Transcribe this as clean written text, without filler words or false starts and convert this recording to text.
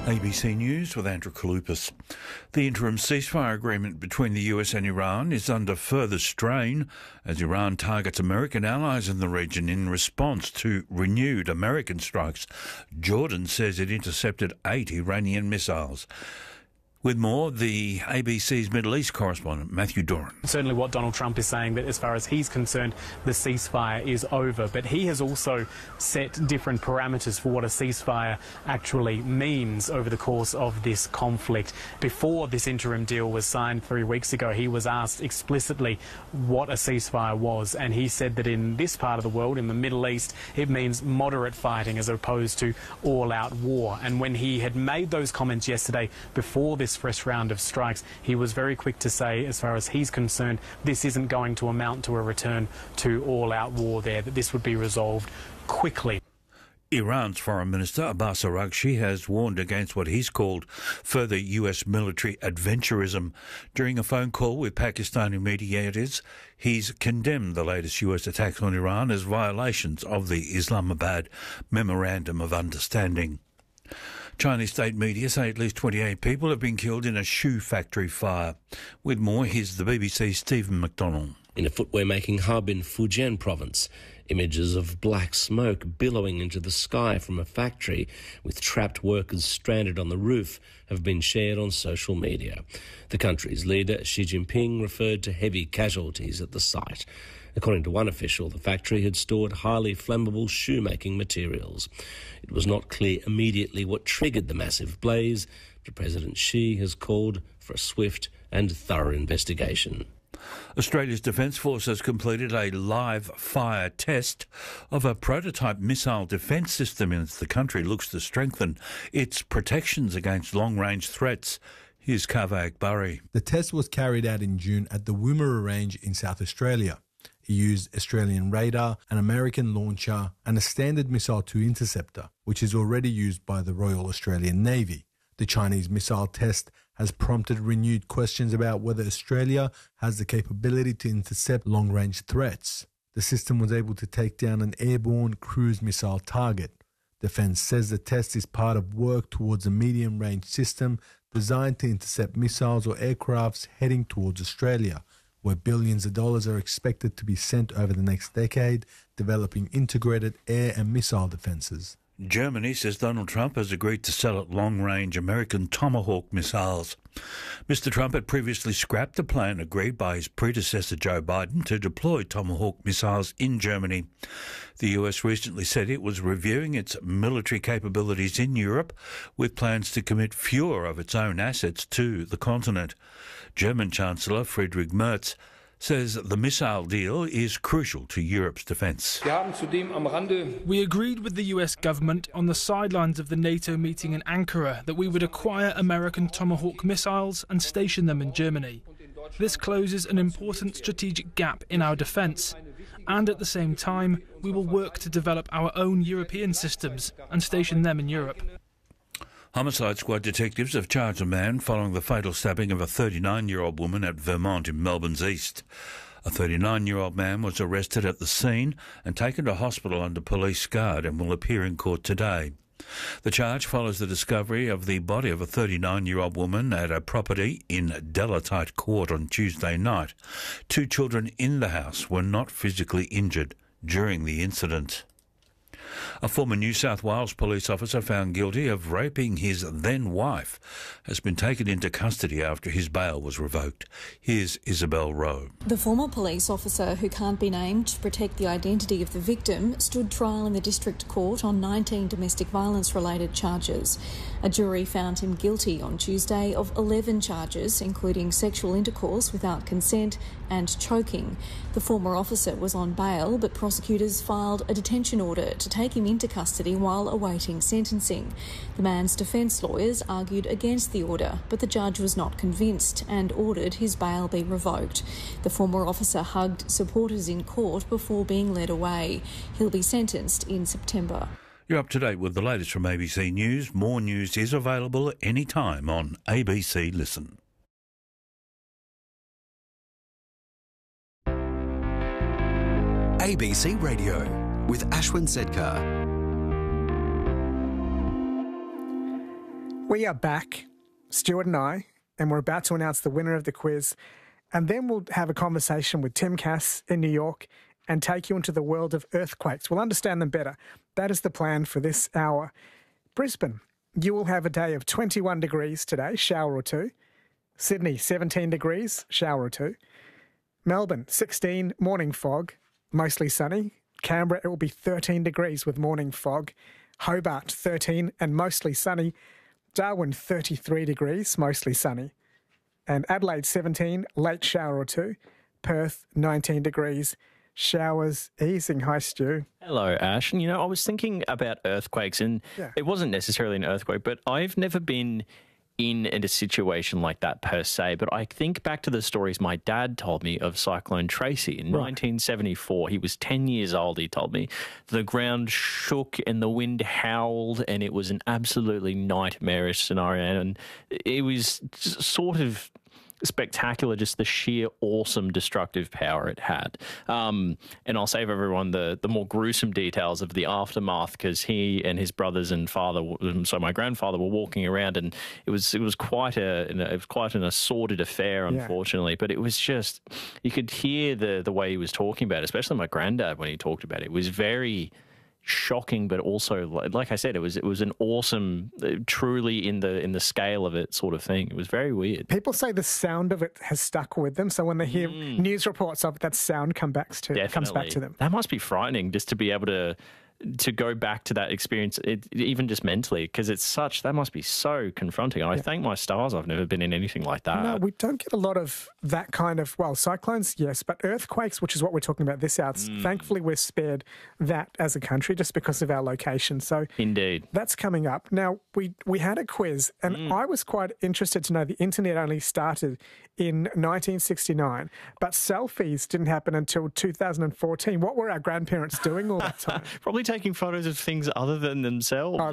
ABC News with Andrew Kalupas. The interim ceasefire agreement between the US and Iran is under further strain as Iran targets American allies in the region in response to renewed American strikes. Jordan says it intercepted 8 Iranian missiles. With more, the ABC's Middle East correspondent, Matthew Doran. Certainly what Donald Trump is saying, that as far as he's concerned, the ceasefire is over. But he has also set different parameters for what a ceasefire actually means over the course of this conflict. Before this interim deal was signed 3 weeks ago, he was asked explicitly what a ceasefire was. And he said that in this part of the world, in the Middle East, it means moderate fighting as opposed to all-out war. And when he had made those comments yesterday before this fresh round of strikes, he was very quick to say, as far as he's concerned, this isn't going to amount to a return to all-out war there, that this would be resolved quickly. Iran's Foreign Minister Abbas Araghchi has warned against what he's called further US military adventurism. During a phone call with Pakistani mediators, he's condemned the latest US attacks on Iran as violations of the Islamabad Memorandum of Understanding. Chinese state media say at least 28 people have been killed in a shoe factory fire. With more, here's the BBC's Stephen McDonnell. In a footwear-making hub in Fujian province, images of black smoke billowing into the sky from a factory with trapped workers stranded on the roof have been shared on social media. The country's leader, Xi Jinping, referred to heavy casualties at the site. According to one official, the factory had stored highly flammable shoemaking materials. It was not clear immediately what triggered the massive blaze, but President Xi has called for a swift and thorough investigation. Australia's Defence Force has completed a live fire test of a prototype missile defence system as the country looks to strengthen its protections against long-range threats. Here's Kaveh Akbari. The test was carried out in June at the Woomera Range in South Australia. It used Australian radar, an American launcher and a Standard Missile-2 interceptor, which is already used by the Royal Australian Navy. The Chinese missile test has prompted renewed questions about whether Australia has the capability to intercept long-range threats. The system was able to take down an airborne cruise missile target. Defence says the test is part of work towards a medium-range system designed to intercept missiles or aircrafts heading towards Australia, where billions of dollars are expected to be sent over the next decade, developing integrated air and missile defences. Germany says Donald Trump has agreed to sell it long-range American Tomahawk missiles. Mr. Trump had previously scrapped a plan agreed by his predecessor Joe Biden to deploy Tomahawk missiles in Germany. The US recently said it was reviewing its military capabilities in Europe with plans to commit fewer of its own assets to the continent. German Chancellor Friedrich Merz says the missile deal is crucial to Europe's defence. We agreed with the US government on the sidelines of the NATO meeting in Ankara that we would acquire American Tomahawk missiles and station them in Germany. This closes an important strategic gap in our defence, and at the same time we will work to develop our own European systems and station them in Europe. Homicide Squad detectives have charged a man following the fatal stabbing of a 39-year-old woman at Vermont in Melbourne's east. A 39-year-old man was arrested at the scene and taken to hospital under police guard and will appear in court today. The charge follows the discovery of the body of a 39-year-old woman at a property in Delatite Court on Tuesday night. 2 children in the house were not physically injured during the incident. A former New South Wales police officer found guilty of raping his then-wife has been taken into custody after his bail was revoked. Here's Isabel Rowe. The former police officer, who can't be named to protect the identity of the victim, stood trial in the district court on 19 domestic violence-related charges. A jury found him guilty on Tuesday of 11 charges, including sexual intercourse without consent and choking. The former officer was on bail, but prosecutors filed a detention order to take him into custody while awaiting sentencing. The man's defence lawyers argued against the order, but the judge was not convinced and ordered his bail be revoked. The former officer hugged supporters in court before being led away. He'll be sentenced in September. You're up to date with the latest from ABC News. More news is available anytime on ABC Listen. ABC Radio with Ashwin Sedkar. We are back, Stuart and I, and we're about to announce the winner of the quiz. And then we'll have a conversation with Tim Cass in New York and take you into the world of earthquakes. We'll understand them better. That is the plan for this hour. Brisbane, you will have a day of 21 degrees today, shower or two. Sydney, 17 degrees, shower or two. Melbourne, 16, morning fog, mostly sunny. Canberra, it will be 13 degrees with morning fog. Hobart, 13 and mostly sunny. Darwin, 33 degrees, mostly sunny. And Adelaide, 17, late shower or two. Perth, 19 degrees, showers easing. Hi, Stu. Hello, Ash. And, I was thinking about earthquakes, and It wasn't necessarily an earthquake, but I've never been in a situation like that per se. But I think back to the stories my dad told me of Cyclone Tracy in 1974. He was 10 years old, he told me. The ground shook and the wind howled, and it was an absolutely nightmarish scenario. And it was sort of spectacular, just the sheer awesome destructive power it had. And I'll save everyone the more gruesome details of the aftermath, because he and his brothers and father, so my grandfather, were walking around, and it was quite an assorted affair, unfortunately. But it was just, you could hear the way he was talking about it, especially my granddad when he talked about it. It was very shocking, but also, like I said, it was an awesome, truly in the scale of it sort of thing. It was very weird. People say the sound of it has stuck with them, so when they hear news reports of it, that sound comes back to them. That must be frightening, just to be able to go back to that experience, even just mentally, because that must be so confronting. I thank my stars I've never been in anything like that. No, we don't get a lot of that kind of, cyclones, yes, but earthquakes, which is what we're talking about this hour, thankfully we're spared that as a country just because of our location. So indeed, that's coming up. Now, we had a quiz, and I was quite interested to know the internet only started in 1969, but selfies didn't happen until 2014. What were our grandparents doing all that time? Probably taking photos of things other than themselves.